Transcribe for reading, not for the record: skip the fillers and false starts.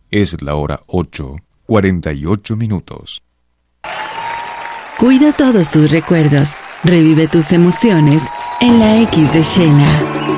Es la hora 8:48. Cuida todos tus recuerdos. Revive tus emociones en la X de Sheila.